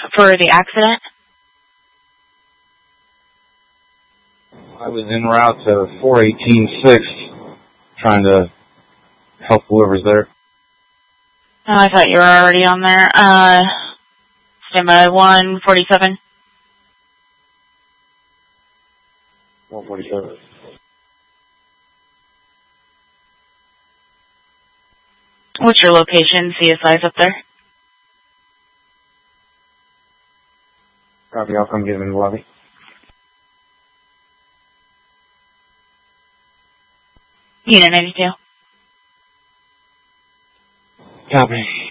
for the accident? I was en route to 418-6, trying to help whoever's there. Oh, I thought you were already on there. Stand by 147. 147. What's your location? CSI's up there. Copy, I'll come get him in the lobby. Unit 92. Copy.